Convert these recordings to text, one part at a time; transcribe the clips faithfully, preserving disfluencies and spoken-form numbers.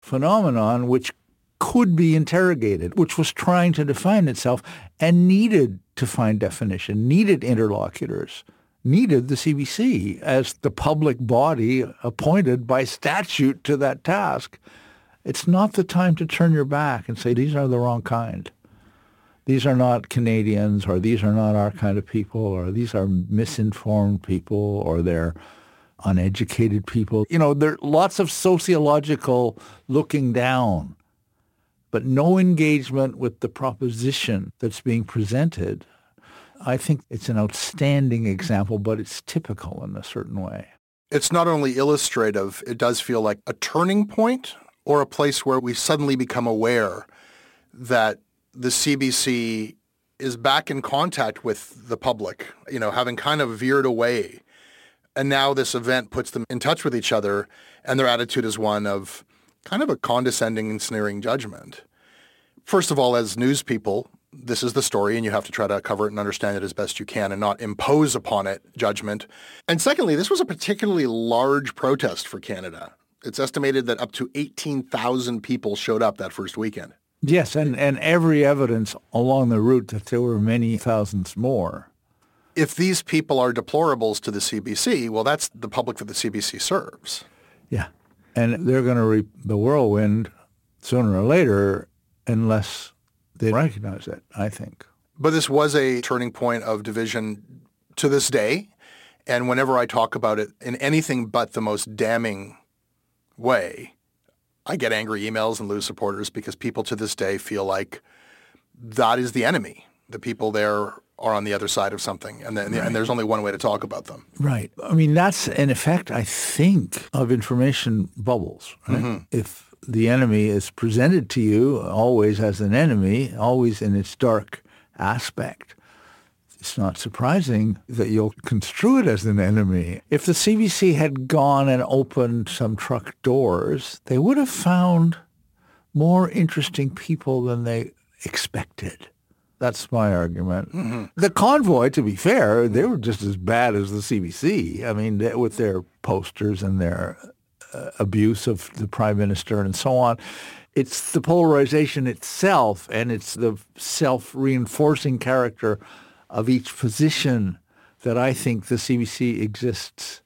phenomenon which could be interrogated, which was trying to define itself and needed to find definition, needed interlocutors, needed the C B C as the public body appointed by statute to that task. It's not the time to turn your back and say, these are the wrong kind. These are not Canadians, or these are not our kind of people, or these are misinformed people, or they're uneducated people. You know, there are lots of sociological looking down, but no engagement with the proposition that's being presented. I think it's an outstanding example, but it's typical in a certain way. It's not only illustrative, it does feel like a turning point or a place where we suddenly become aware that the C B C is back in contact with the public, you know, having kind of veered away. And now this event puts them in touch with each other, and their attitude is one of kind of a condescending and sneering judgment. First of all, as news people, this is the story, and you have to try to cover it and understand it as best you can and not impose upon it judgment. And secondly, this was a particularly large protest for Canada. It's estimated that up to eighteen thousand people showed up that first weekend. Yes, and, and every evidence along the route that there were many thousands more. If these people are deplorables to the C B C, well, that's the public that the C B C serves. Yeah, and they're going to reap the whirlwind sooner or later unless they recognize it, I think. But this was a turning point of division to this day, and whenever I talk about it in anything but the most damning way, I get angry emails and lose supporters because people to this day feel like that is the enemy. The people there are on the other side of something, and, then, right. and there's only one way to talk about them. Right. I mean, that's an effect, I think, of information bubbles. Right? Mm-hmm. If the enemy is presented to you always as an enemy, always in its dark aspect, it's not surprising that you'll construe it as an enemy. If the C B C had gone and opened some truck doors, they would have found more interesting people than they expected. That's my argument. Mm-hmm. The convoy, to be fair, they were just as bad as the C B C. I mean, they, with their posters and their uh, abuse of the prime minister and so on. It's the polarization itself, and it's the self-reinforcing character of each position that I think the C B C exists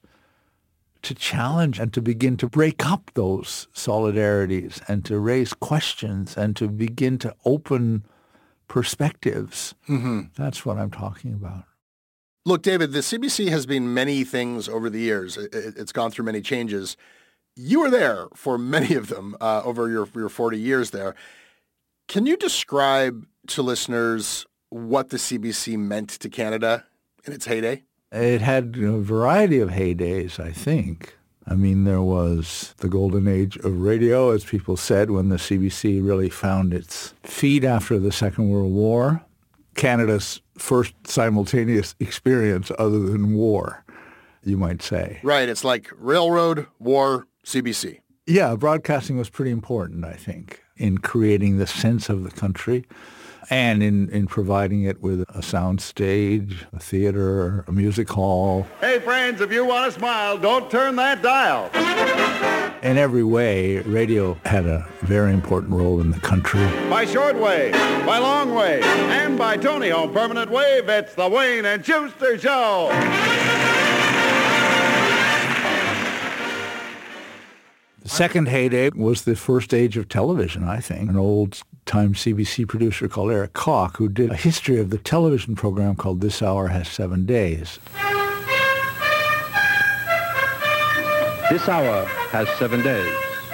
to challenge and to begin to break up those solidarities and to raise questions and to begin to open perspectives. Mm-hmm. That's what I'm talking about. Look, David, the C B C has been many things over the years. It's gone through many changes. You were there for many of them uh, over your, your forty years there. Can you describe to listeners what the C B C meant to Canada in its heyday? It had a variety of heydays, I think. I mean, there was the golden age of radio, as people said, when the C B C really found its feet after the Second World War. Canada's first simultaneous experience other than war, you might say. Right. It's like railroad, war, C B C. Yeah, broadcasting was pretty important, I think, in creating the sense of the country and in, in providing it with a sound stage, a theater, a music hall. Hey, friends, if you want to smile, don't turn that dial. In every way, radio had a very important role in the country. By shortwave, by longwave, and by Tony Home Permanent Wave, it's the Wayne and Schuster Show. The second heyday was the first age of television, I think. An old-time C B C producer called Eric Koch, who did a history of the television program called This Hour Has Seven Days. This hour has seven days.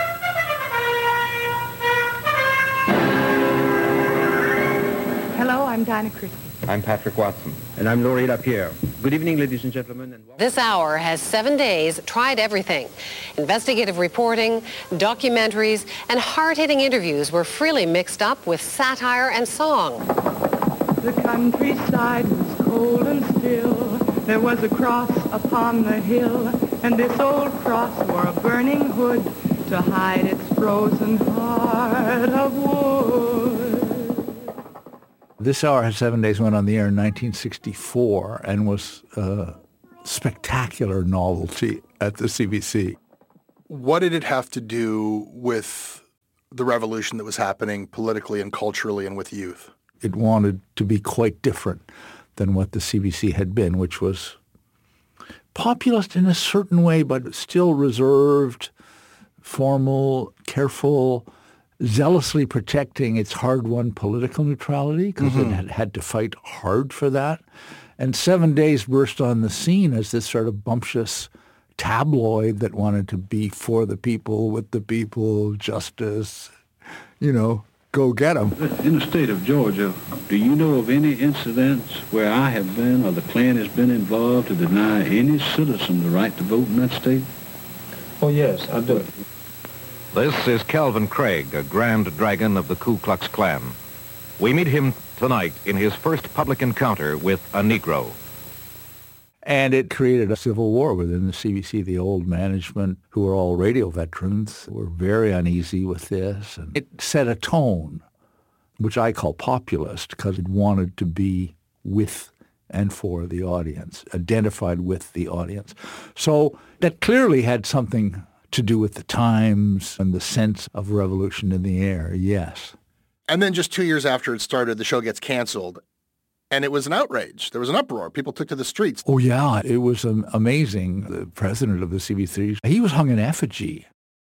Hello, I'm Dinah Christie. I'm Patrick Watson. And I'm Laurie Lapierre. Good evening, ladies and gentlemen. And This Hour has seven days, tried everything. Investigative reporting, documentaries, and hard-hitting interviews were freely mixed up with satire and song. The countryside was cold and still. There was a cross upon the hill, and this old cross wore a burning hood to hide its frozen heart of wood. This Hour Has Seven Days went on the air in nineteen sixty-four and was a spectacular novelty at the C B C. What did it have to do with the revolution that was happening politically and culturally and with youth. It wanted to be quite different than what the C B C had been, which was populist in a certain way, but still reserved, formal, careful, zealously protecting its hard-won political neutrality because mm-hmm. it had had to fight hard for that. And Seven Days burst on the scene as this sort of bumptious tabloid that wanted to be for the people, with the people, justice, you know, go get them. In the state of Georgia, do you know of any incidents where I have been or the Klan has been involved to deny any citizen the right to vote in that state? Oh, yes, I do. This is Calvin Craig, a grand dragon of the Ku Klux Klan. We meet him tonight in his first public encounter with a Negro. And it created a civil war within the C B C. The old management, who were all radio veterans, were very uneasy with this. And it set a tone, which I call populist, because it wanted to be with and for the audience, identified with the audience. So that clearly had something to do with the times and the sense of revolution in the air, yes. And then just two years after it started, the show gets canceled. And it was an outrage. There was an uproar. People took to the streets. Oh, yeah. It was um, amazing. The president of the C B C, he was hung in effigy.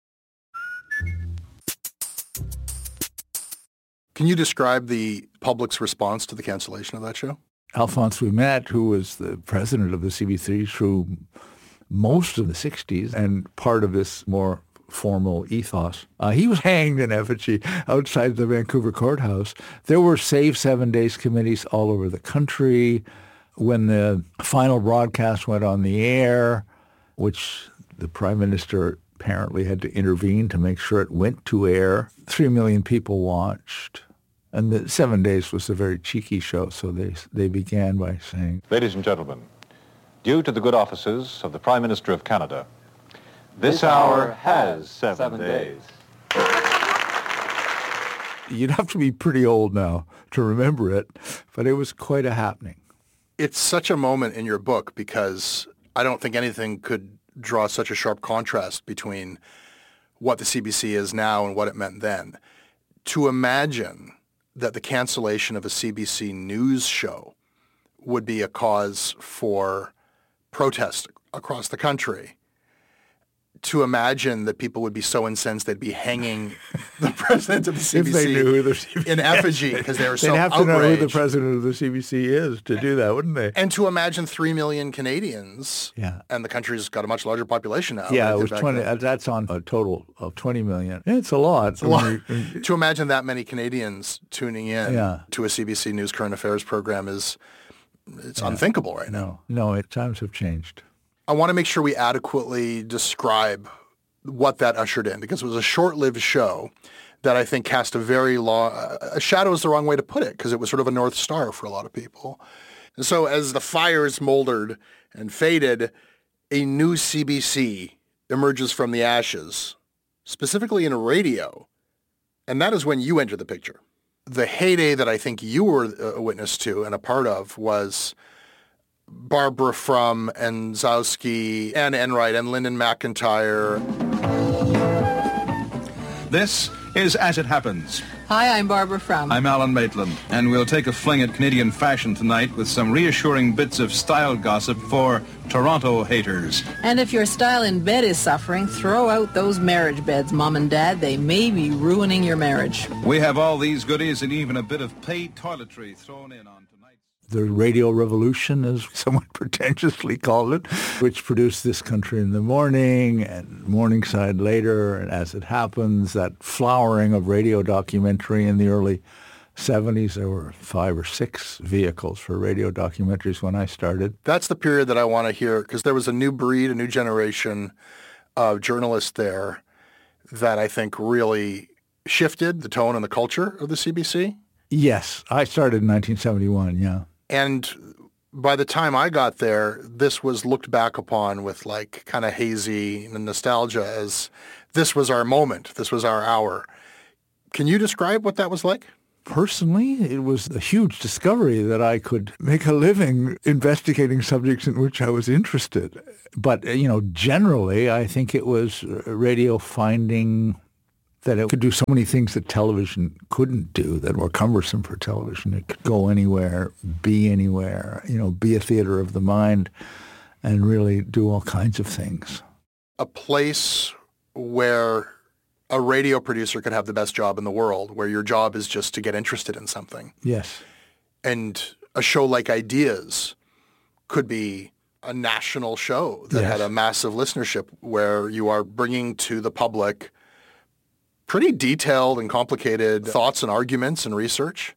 Can you describe the public's response to the cancellation of that show? Alphonse Ouimet, who was the president of the C B C through most of the sixties and part of this more formal ethos. Uh, he was hanged in effigy outside the Vancouver courthouse. There were Save Seven Days committees all over the country. When the final broadcast went on the air, which the Prime Minister apparently had to intervene to make sure it went to air, three million people watched. And the Seven Days was a very cheeky show, so they they began by saying, "Ladies and gentlemen, due to the good offices of the Prime Minister of Canada, This hour has seven, seven days. You'd have to be pretty old now to remember it, but it was quite a happening. It's such a moment in your book because I don't think anything could draw such a sharp contrast between what the C B C is now and what it meant then. To imagine that the cancellation of a C B C news show would be a cause for protest across the country, to imagine that people would be so incensed they'd be hanging the president of the C B C if they knew who the C B C in effigy because they were so outraged. They'd have outraged. to know who the president of the C B C is to do that, wouldn't they? And to imagine three million Canadians, yeah. and the country's got a much larger population now. Yeah, it was twenty. Then. That's on a total of twenty million. It's a lot. It's a lot. To imagine that many Canadians tuning in yeah. to a C B C News current affairs program is it's yeah. unthinkable right no. now. No, it, times have changed. I want to make sure we adequately describe what that ushered in, because it was a short-lived show that I think cast a very long, a shadow is the wrong way to put it, because it was sort of a North Star for a lot of people. And so as the fires moldered and faded, a new C B C emerges from the ashes, specifically in radio. And that is when you enter the picture. The heyday that I think you were a witness to and a part of was Barbara Frum and Zowski and Enright and Lyndon McIntyre. This is As It Happens. Hi, I'm Barbara Frum. I'm Alan Maitland, and we'll take a fling at Canadian fashion tonight with some reassuring bits of style gossip for Toronto haters. And if your style in bed is suffering, throw out those marriage beds, Mom and Dad. They may be ruining your marriage. We have all these goodies and even a bit of paid toiletry thrown in on tonight. The radio revolution, as someone pretentiously called it, which produced This Country in the Morning and Morningside later, and As It Happens, that flowering of radio documentary in the early seventies. There were five or six vehicles for radio documentaries when I started. That's the period that I want to hear, because there was a new breed, a new generation of journalists there that I think really shifted the tone and the culture of the C B C. Yes, I started in nineteen seventy-one, yeah. And by the time I got there, this was looked back upon with like kind of hazy nostalgia as this was our moment, this was our hour. Can you describe what that was like? Personally, it was a huge discovery that I could make a living investigating subjects in which I was interested. But, you know, generally, I think it was radio finding that it could do so many things that television couldn't do that were cumbersome for television. It could go anywhere, be anywhere, you know, be a theater of the mind and really do all kinds of things. A place where a radio producer could have the best job in the world, where your job is just to get interested in something. Yes. And a show like Ideas could be a national show that Yes. had a massive listenership, where you are bringing to the public pretty detailed and complicated thoughts and arguments and research.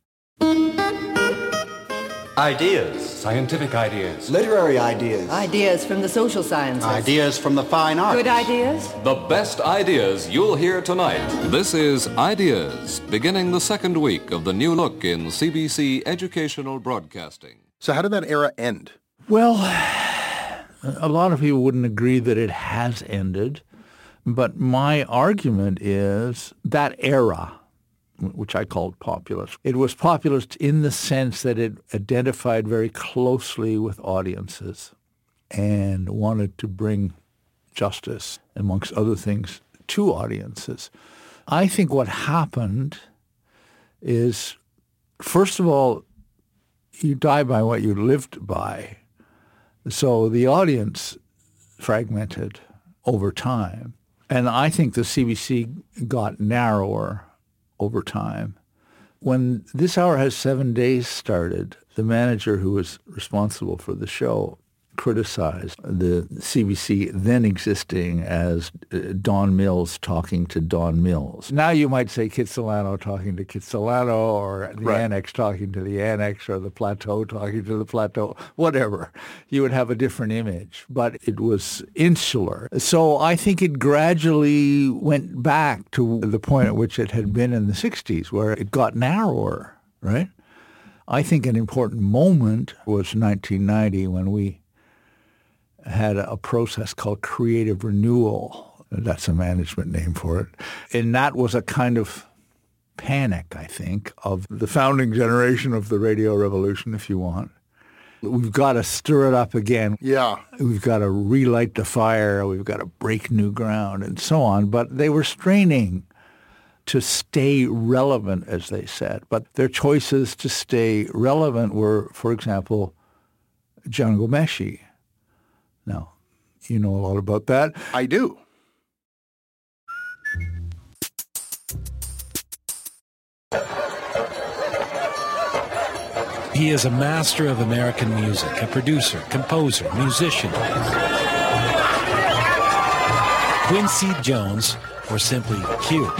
Ideas. Scientific ideas. Literary ideas. Ideas from the social sciences. Ideas from the fine arts. Good ideas. The best ideas you'll hear tonight. This is Ideas, beginning the second week of the new look in C B C educational broadcasting. So how did that era end? Well, a lot of people wouldn't agree that it has ended, but my argument is that era, which I called populist, it was populist in the sense that it identified very closely with audiences and wanted to bring justice, amongst other things, to audiences. I think what happened is, first of all, you die by what you lived by. So the audience fragmented over time. And I think the C B C got narrower over time. When This Hour Has Seven Days started, the manager who was responsible for the show criticized the C B C then existing as Don Mills talking to Don Mills. Now you might say Kitsilano talking to Kitsilano, or the Right. Annex talking to the Annex, or the Plateau talking to the Plateau, whatever. You would have a different image, but it was insular. So I think it gradually went back to the point at which it had been in the sixties, where it got narrower, right? I think an important moment was nineteen ninety, when we had a process called creative renewal. That's a management name for it. And that was a kind of panic, I think, of the founding generation of the radio revolution, if you want. We've got to stir it up again. Yeah. We've got to relight the fire. We've got to break new ground and so on. But they were straining to stay relevant, as they said. But their choices to stay relevant were, for example, Jian Ghomeshi. Now, you know a lot about that. I do. He is a master of American music, a producer, composer, musician. Quincy Jones, or simply Q.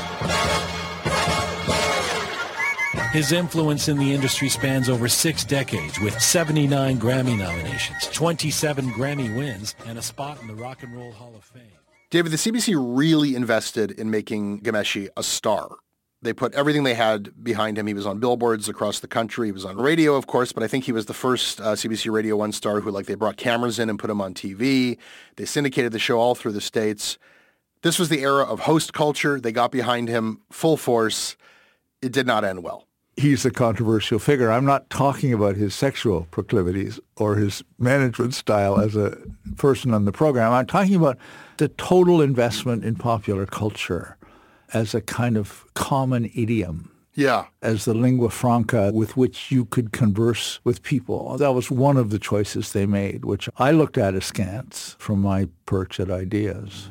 His influence in the industry spans over six decades, with seventy-nine Grammy nominations, twenty-seven Grammy wins, and a spot in the Rock and Roll Hall of Fame. David, the C B C really invested in making Ghomeshi a star. They put everything they had behind him. He was on billboards across the country. He was on radio, of course, but I think he was the first uh, C B C Radio one star who, like, they brought cameras in and put him on T V. They syndicated the show all through the States. This was the era of host culture. They got behind him full force. It did not end well. He's a controversial figure. I'm not talking about his sexual proclivities or his management style as a person on the program. I'm talking about the total investment in popular culture as a kind of common idiom. Yeah. As the lingua franca with which you could converse with people. That was one of the choices they made, which I looked at askance from my perch at Ideas.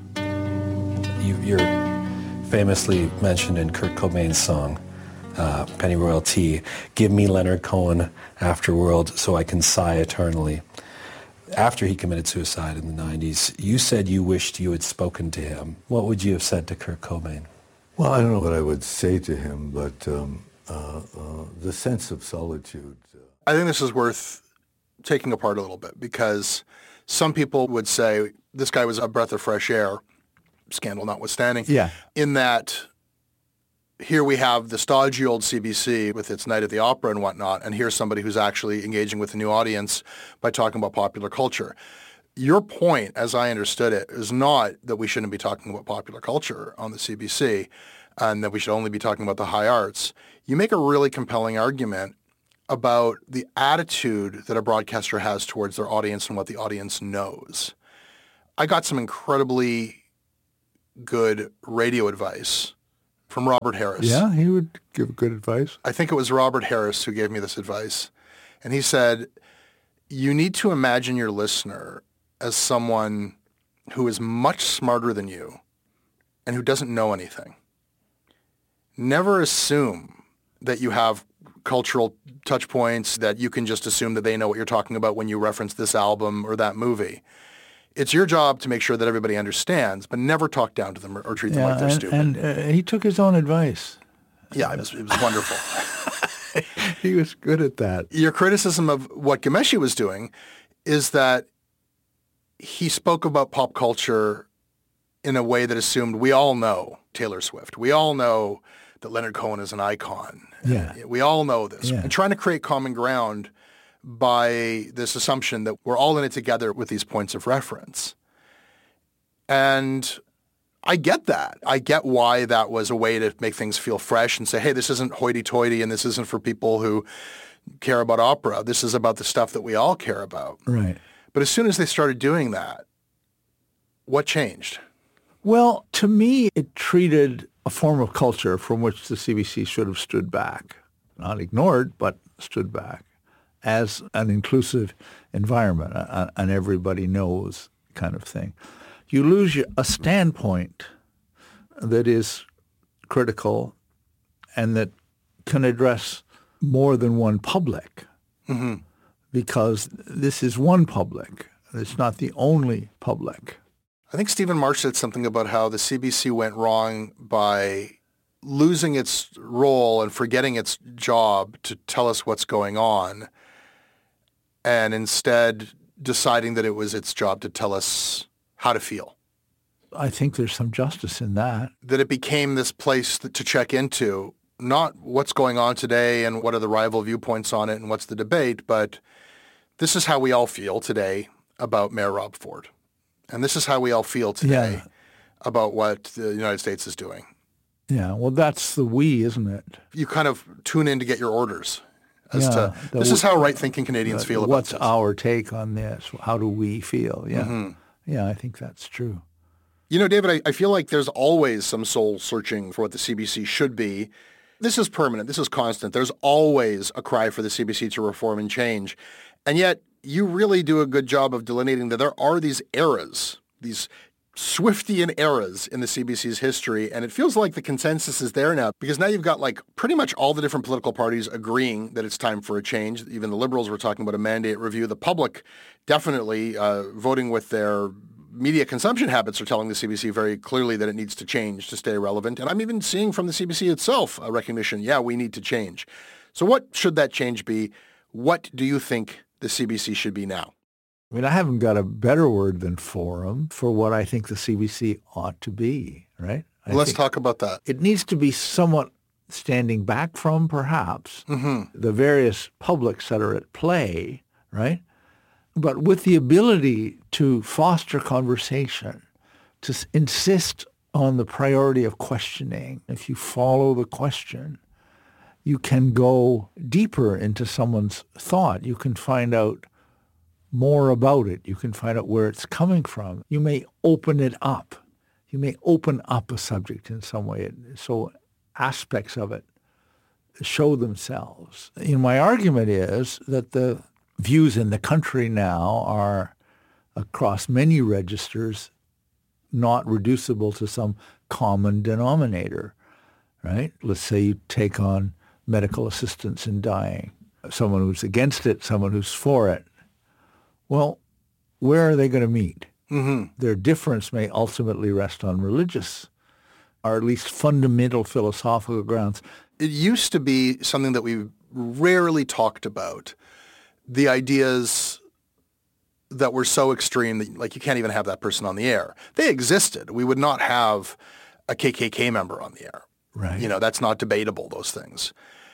You, you're famously mentioned in Kurt Cobain's song, Uh, Pennyroyal Tea, give me Leonard Cohen afterworld so I can sigh eternally. After he committed suicide in the nineties, you said you wished you had spoken to him. What would you have said to Kurt Cobain? Well, I don't know what I would say to him, but um, uh, uh, the sense of solitude. I think this is worth taking apart a little bit, because some people would say this guy was a breath of fresh air, scandal notwithstanding, Yeah. in that here we have the stodgy old C B C with its Night at the Opera and whatnot, and here's somebody who's actually engaging with a new audience by talking about popular culture. Your point, as I understood it, is not that we shouldn't be talking about popular culture on the C B C and that we should only be talking about the high arts. You make a really compelling argument about the attitude that a broadcaster has towards their audience and what the audience knows. I got some incredibly good radio advice from Robert Harris. Yeah, he would give good advice. I think it was Robert Harris who gave me this advice. And he said, you need to imagine your listener as someone who is much smarter than you and who doesn't know anything. Never assume that you have cultural touch points, that you can just assume that they know what you're talking about when you reference this album or that movie. It's your job to make sure that everybody understands, but never talk down to them or, or treat them yeah, like they're and, stupid. And uh, he took his own advice. Yeah, it was, it was wonderful. He was good at that. Your criticism of what Ghomeshi was doing is that he spoke about pop culture in a way that assumed we all know Taylor Swift. We all know that Leonard Cohen is an icon. Yeah. We all know this. Yeah. And trying to create common ground by this assumption that we're all in it together with these points of reference. And I get that. I get why that was a way to make things feel fresh and say, hey, this isn't hoity-toity and this isn't for people who care about opera. This is about the stuff that we all care about. Right. But as soon as they started doing that, what changed? Well, to me, it treated a form of culture from which the C B C should have stood back, not ignored, but stood back, as an inclusive environment, a, an everybody knows kind of thing. You lose a standpoint that is critical and that can address more than one public, mm-hmm. because this is one public. It's not the only public. I think Stephen Marsh said something about how the C B C went wrong by losing its role and forgetting its job to tell us what's going on, and instead deciding that it was its job to tell us how to feel. I think there's some justice in that. That it became this place to check into, not what's going on today and what are the rival viewpoints on it and what's the debate, but this is how we all feel today about Mayor Rob Ford. And this is how we all feel today yeah. about what the United States is doing. Yeah, well, that's the we, isn't it? You kind of tune in to get your orders as yeah, to, this the, is how right-thinking Canadians the, feel about what's this. What's our take on this? How do we feel? Yeah, mm-hmm. yeah, I think that's true. You know, David, I, I feel like there's always some soul searching for what the C B C should be. This is permanent. This is constant. There's always a cry for the C B C to reform and change. And yet you really do a good job of delineating that there are these eras, these Swiftian eras in the C B C's history. And it feels like the consensus is there now, because now you've got like pretty much all the different political parties agreeing that it's time for a change. Even the Liberals were talking about a mandate review. The public definitely uh, voting with their media consumption habits are telling the C B C very clearly that it needs to change to stay relevant. And I'm even seeing from the C B C itself a recognition, yeah, we need to change. So what should that change be? What do you think the C B C should be now? I mean, I haven't got a better word than forum for what I think the C B C ought to be, right? Well, let's talk about that. It needs to be somewhat standing back from, perhaps, mm-hmm. the various publics that are at play, right? But with the ability to foster conversation, to insist on the priority of questioning. If you follow the question, you can go deeper into someone's thought. You can find out more about it. You can find out where it's coming from. You may open it up. You may open up a subject in some way, so aspects of it show themselves. You know, my argument is that the views in the country now are, across many registers, not reducible to some common denominator, right? Let's say you take on medical assistance in dying, someone who's against it, someone who's for it. Well, where are they going to meet? Mm-hmm. Their difference may ultimately rest on religious, or at least fundamental philosophical grounds. It used to be something that we rarely talked about, the ideas that were so extreme that, like, you can't even have that person on the air. They existed. We would not have a K K K member on the air. Right. You know, that's not debatable, those things.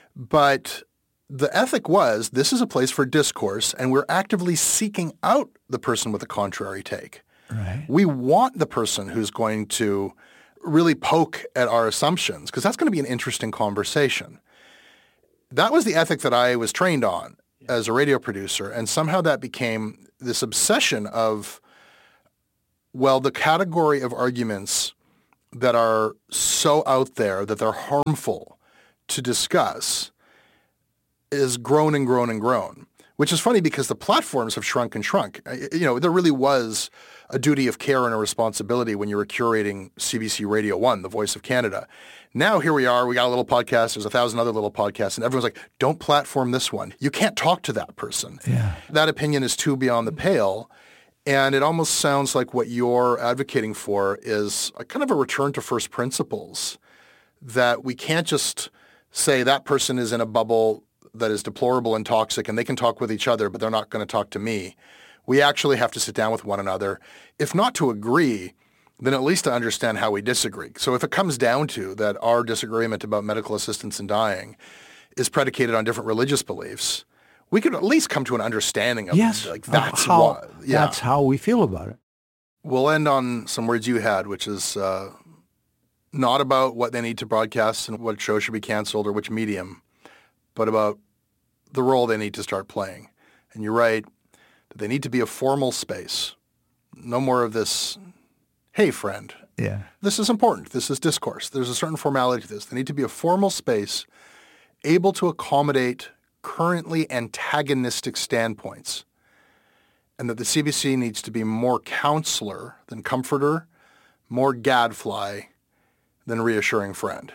But the ethic was, this is a place for discourse, and we're actively seeking out the person with a contrary take. Right. We want the person who's going to really poke at our assumptions, because that's going to be an interesting conversation. That was the ethic that I was trained on as a radio producer, and somehow that became this obsession of, well, the category of arguments that are so out there that they're harmful to discuss is grown and grown and grown, which is funny because the platforms have shrunk and shrunk. You know, there really was a duty of care and a responsibility when you were curating C B C Radio one, the voice of Canada. Now here we are, we got a little podcast, there's a thousand other little podcasts, and everyone's like, don't platform this one. You can't talk to that person. Yeah. That opinion is too beyond the pale. And it almost sounds like what you're advocating for is a kind of a return to first principles, that we can't just say that person is in a bubble that is deplorable and toxic and they can talk with each other, but they're not going to talk to me. We actually have to sit down with one another, if not to agree, then at least to understand how we disagree. So if it comes down to that our disagreement about medical assistance in dying is predicated on different religious beliefs, we could at least come to an understanding of yes, like that's how, what, yeah. That's how we feel about it. We'll end on some words you had, which is uh, not about what they need to broadcast and what show should be canceled or which medium, but about the role they need to start playing. And you're right, that they need to be a formal space. No more of this, hey, friend. Yeah. This is important. This is discourse. There's a certain formality to this. They need to be a formal space able to accommodate currently antagonistic standpoints, and that the C B C needs to be more counselor than comforter, more gadfly than reassuring friend.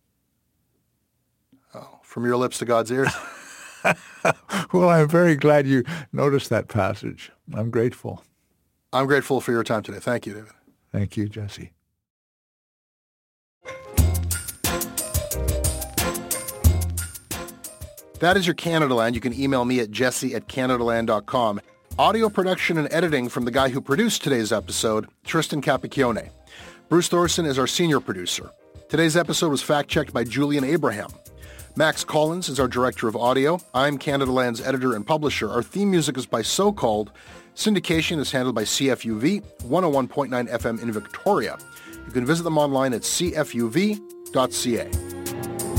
Oh, from your lips to God's ears. Well, I'm very glad you noticed that passage. I'm grateful. I'm grateful for your time today. Thank you, David. Thank you, Jesse. That is your Canadaland. You can email me at jesse at canadaland dot com. Audio production and editing from the guy who produced today's episode, Tristan Capicchione. Bruce Thorson is our senior producer. Today's episode was fact-checked by Julian Abraham. Max Collins is our director of audio. I'm Canadaland's editor and publisher. Our theme music is by So Called. Syndication is handled by C F U V, one oh one point nine F M in Victoria. You can visit them online at c f u v dot c a.